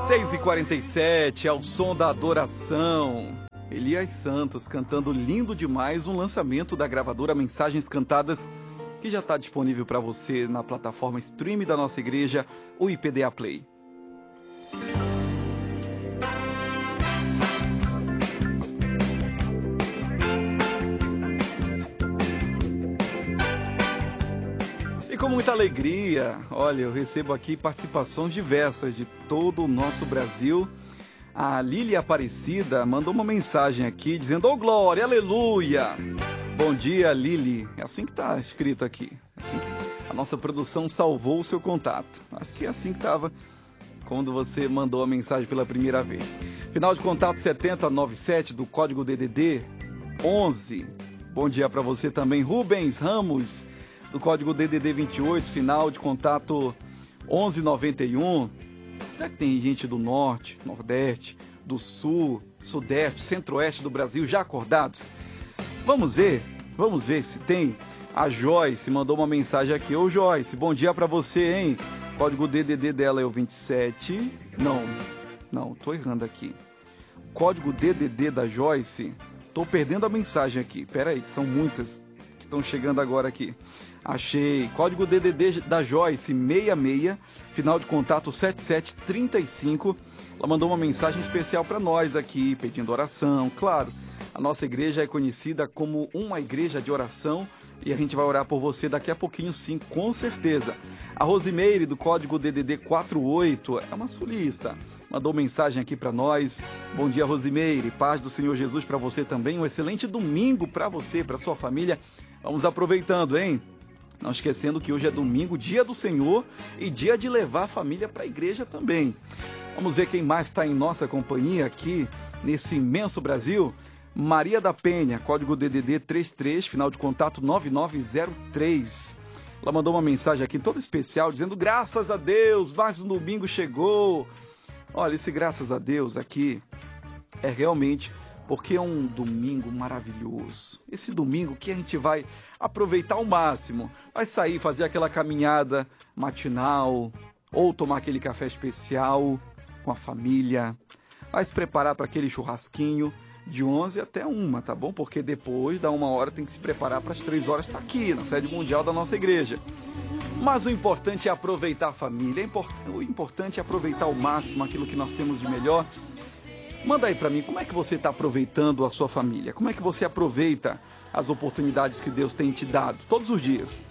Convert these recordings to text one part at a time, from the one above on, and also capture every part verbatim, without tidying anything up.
seis e quarenta e sete, ao som da adoração. Elias Santos cantando lindo demais, um lançamento da gravadora Mensagens Cantadas, que já está disponível para você na plataforma stream da nossa igreja, o I P D A Play. E com muita alegria, olha, eu recebo aqui participações diversas de todo o nosso Brasil. A Lília Aparecida mandou uma mensagem aqui dizendo: "Ô glória, aleluia!" Bom dia, Lili. É assim que tá escrito aqui. Assim que a nossa produção salvou o seu contato. Acho que é assim que estava quando você mandou a mensagem pela primeira vez. Final de contato setenta noventa e sete do código D D D onze. Bom dia para você também, Rubens Ramos, do código D D D vinte e oito, final de contato onze noventa e um. Será que tem gente do norte, nordeste, do sul, sudeste, centro-oeste do Brasil já acordados? Vamos ver, vamos ver se tem. A Joyce mandou uma mensagem aqui. Ô Joyce, bom dia pra você, hein? Código D D D dela é o vinte e sete. Não, não, tô errando aqui. Código D D D da Joyce, tô perdendo a mensagem aqui. Pera aí, que são muitas que estão chegando agora aqui. Achei. Código D D D da Joyce, sessenta e seis, final de contato setenta e sete trinta e cinco. Ela mandou uma mensagem especial para nós aqui, pedindo oração. Claro, a nossa igreja é conhecida como uma igreja de oração e a gente vai orar por você daqui a pouquinho, sim, com certeza. A Rosimeire, do código D D D quarenta e oito, é uma sulista, mandou mensagem aqui para nós. Bom dia, Rosimeire. Paz do Senhor Jesus para você também. Um excelente domingo para você, para sua família. Vamos aproveitando, hein? Não esquecendo que hoje é domingo, dia do Senhor e dia de levar a família para a igreja também. Vamos ver quem mais está em nossa companhia aqui nesse imenso Brasil. Maria da Penha, código D D D trinta e três, final de contato nove nove zero três. Ela mandou uma mensagem aqui toda especial dizendo: graças a Deus, mais um domingo chegou. Olha, esse graças a Deus aqui é realmente porque é um domingo maravilhoso. Esse domingo que a gente vai aproveitar ao máximo. Vai sair, fazer aquela caminhada matinal, ou tomar aquele café especial com a família. Vai se preparar para aquele churrasquinho de onze até uma, tá bom? Porque depois da uma hora tem que se preparar para as três horas estar aqui na sede mundial da nossa igreja. Mas o importante é aproveitar a família. O importante é aproveitar ao máximo aquilo que nós temos de melhor. Manda aí para mim, como é que você está aproveitando a sua família? Como é que você aproveita as oportunidades que Deus tem te dado todos os dias?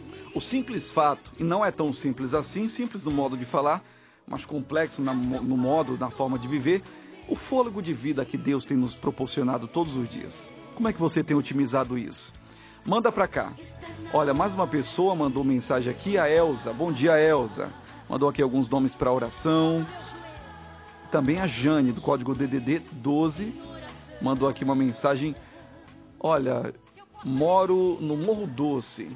O simples fato, e não é tão simples assim, simples no modo de falar, mas complexo na, no modo, na forma de viver, o fôlego de vida que Deus tem nos proporcionado todos os dias. Como é que você tem otimizado isso? Manda para cá. Olha, mais uma pessoa mandou mensagem aqui, a Elza. Bom dia, Elza. Mandou aqui alguns nomes para oração. Também a Jane, do código D D D doze, mandou aqui uma mensagem. Olha, moro no Morro Doce.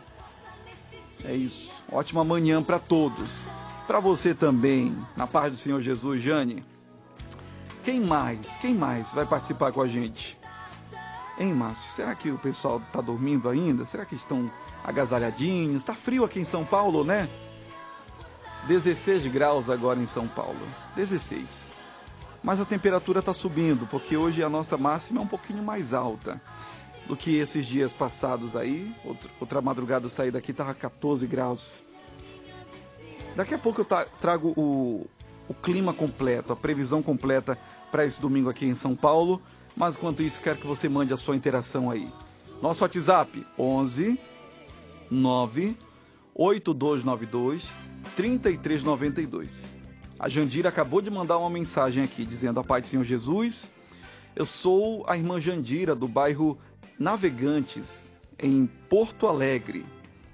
É isso. Ótima manhã para todos. Para você também, na paz do Senhor Jesus, Jane. Quem mais? Quem mais vai participar com a gente? Hein, Márcio? Será que o pessoal está dormindo ainda? Será que estão agasalhadinhos? Está frio aqui em São Paulo, né? dezesseis graus agora em São Paulo. dezesseis. Mas a temperatura está subindo, porque hoje a nossa máxima é um pouquinho mais alta do que esses dias passados aí. Outra, outra madrugada eu saí daqui, estava quatorze graus. Daqui a pouco eu trago o, o clima completo, a previsão completa para esse domingo aqui em São Paulo. Mas enquanto isso, quero que você mande a sua interação aí. Nosso WhatsApp, onze nove oito dois nove dois três três nove dois. A Jandira acabou de mandar uma mensagem aqui, dizendo: a paz do Senhor Jesus. Eu sou a irmã Jandira, do bairro Navegantes, em Porto Alegre.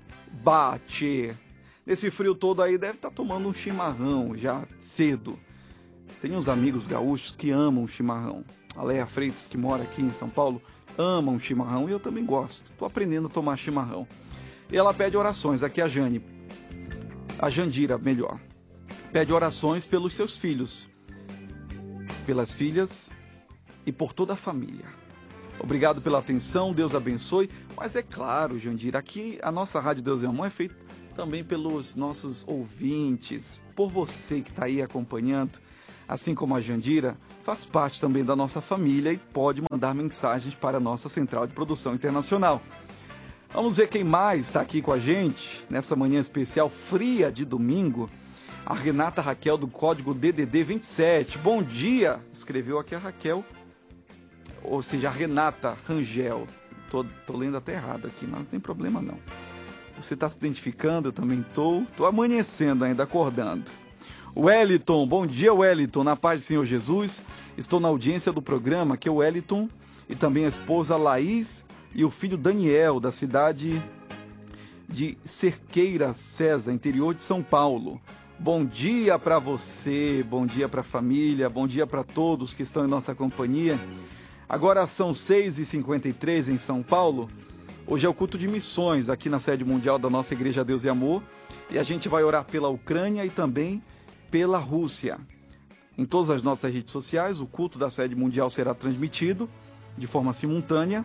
Bate! Nesse frio todo aí, deve estar tomando um chimarrão já cedo. Tem uns amigos gaúchos que amam chimarrão. A Leia Freitas, que mora aqui em São Paulo, ama um chimarrão e eu também gosto. Estou aprendendo a tomar chimarrão. E ela pede orações. Aqui a Jane, a Jandira, melhor. Pede orações pelos seus filhos, pelas filhas e por toda a família. Obrigado pela atenção, Deus abençoe. Mas é claro, Jandira, aqui a nossa Rádio Deus é Amor é feita também pelos nossos ouvintes, por você que está aí acompanhando assim como a Jandira, faz parte também da nossa família e pode mandar mensagens para a nossa central de produção internacional. Vamos ver quem mais está aqui com a gente nessa manhã especial fria de domingo. A Renata Raquel, do código D D D vinte e sete. Bom dia! Escreveu aqui a Raquel, ou seja, a Renata Rangel. Tô, tô lendo até errado aqui, mas não tem problema não. Você está se identificando, eu também estou. Estou amanhecendo ainda, acordando. Wellington, bom dia Wellington, na paz do Senhor Jesus. Estou na audiência do programa, que é o Wellington, e também a esposa Laís e o filho Daniel, da cidade de Cerqueira César, interior de São Paulo. Bom dia para você, bom dia para a família, bom dia para todos que estão em nossa companhia. Agora são seis e cinquenta e três em São Paulo. Hoje é o culto de missões aqui na sede mundial da nossa Igreja Deus e Amor. E a gente vai orar pela Ucrânia e também pela Rússia. Em todas as nossas redes sociais, o culto da sede mundial será transmitido de forma simultânea.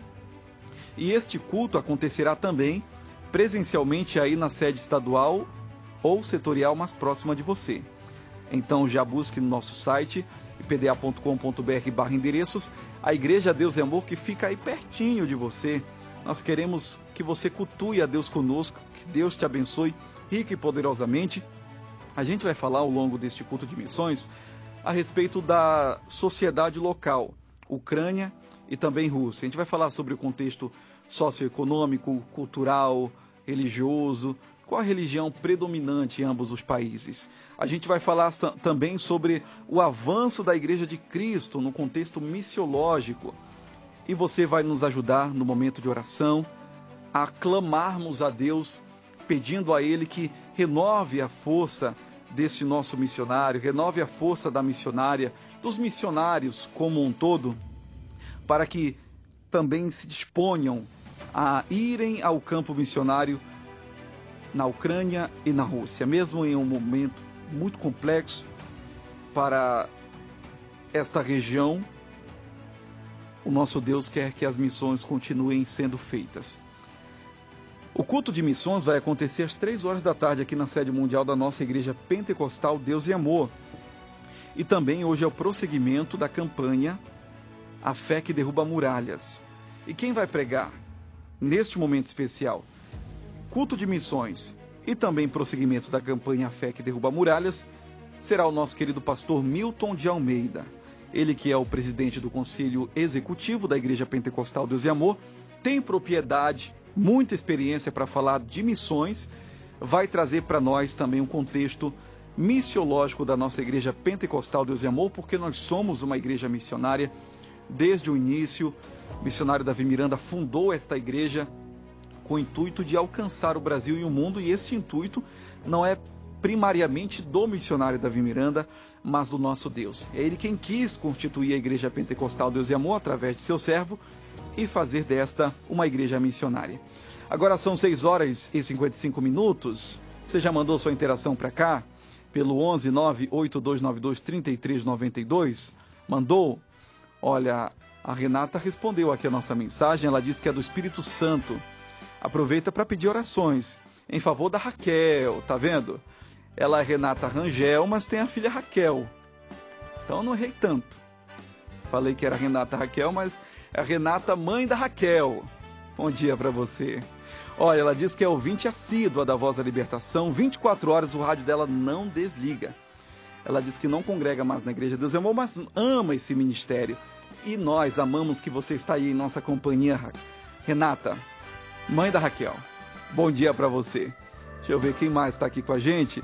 E este culto acontecerá também presencialmente aí na sede estadual ou setorial mais próxima de você. Então já busque no nosso site i p d a ponto com ponto b r barra endereços a Igreja Deus e Amor, que fica aí pertinho de você. Nós queremos que você cultue a Deus conosco, que Deus te abençoe rica e poderosamente. A gente vai falar ao longo deste culto de missões a respeito da sociedade local, Ucrânia e também Rússia. A gente vai falar sobre o contexto socioeconômico, cultural, religioso, qual a religião predominante em ambos os países. A gente vai falar também sobre o avanço da Igreja de Cristo no contexto missiológico. E você vai nos ajudar no momento de oração a clamarmos a Deus, pedindo a Ele que renove a força desse nosso missionário, renove a força da missionária, dos missionários como um todo, para que também se disponham a irem ao campo missionário na Ucrânia e na Rússia, mesmo em um momento muito complexo para esta região. O nosso Deus quer que as missões continuem sendo feitas. O culto de missões vai acontecer às três horas da tarde aqui na sede mundial da nossa Igreja Pentecostal Deus e Amor. E também hoje é o prosseguimento da campanha A Fé que Derruba Muralhas. E quem vai pregar neste momento especial? Culto de missões e também prosseguimento da campanha A Fé que Derruba Muralhas será o nosso querido pastor Milton de Almeida. Ele que é o presidente do Conselho Executivo da Igreja Pentecostal Deus e Amor, tem propriedade, muita experiência para falar de missões, vai trazer para nós também um contexto missiológico da nossa Igreja Pentecostal Deus e Amor, porque nós somos uma igreja missionária desde o início. O missionário Davi Miranda fundou esta igreja com o intuito de alcançar o Brasil e o mundo, e esse intuito não é primariamente do missionário Davi Miranda, mas do nosso Deus. É Ele quem quis constituir a Igreja Pentecostal Deus e Amor através de seu servo e fazer desta uma igreja missionária. Agora são seis horas e cinquenta e cinco minutos. Você já mandou sua interação para cá? Pelo onze nove oito dois nove dois três três nove dois? Mandou? Olha, a Renata respondeu aqui a nossa mensagem. Ela disse que é do Espírito Santo. Aproveita para pedir orações em favor da Raquel, tá vendo? Ela é Renata Rangel, mas tem a filha Raquel. Então não errei tanto. Falei que era Renata Raquel, mas é a Renata, mãe da Raquel. Bom dia para você. Olha, ela diz que é ouvinte assídua da Voz da Libertação. vinte e quatro horas o rádio dela não desliga. Ela diz que não congrega mais na Igreja Deus e Amor, mas ama esse ministério. E nós amamos que você está aí em nossa companhia, Renata, mãe da Raquel. Bom dia para você. Deixa eu ver quem mais está aqui com a gente.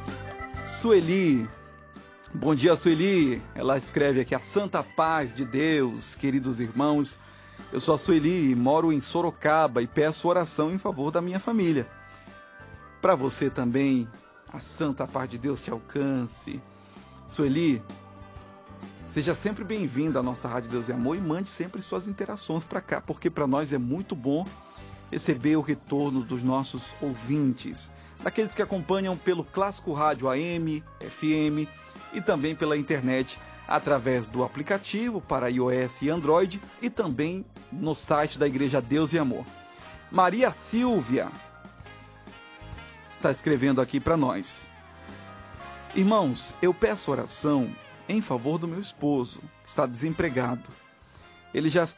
Sueli. Bom dia, Sueli. Ela escreve aqui: a santa paz de Deus, queridos irmãos. Eu sou a Sueli, moro em Sorocaba e peço oração em favor da minha família. Para você também, a santa paz de Deus te alcance. Sueli, seja sempre bem-vinda à nossa Rádio Deus e Amor e mande sempre suas interações para cá, porque para nós é muito bom receber o retorno dos nossos ouvintes, daqueles que acompanham pelo Clássico Rádio A M, F M e também pela internet, através do aplicativo para iOS e Android e também no site da Igreja Deus e Amor. Maria Silvia está escrevendo aqui para nós: irmãos, eu peço oração em favor do meu esposo, que está desempregado. Ele já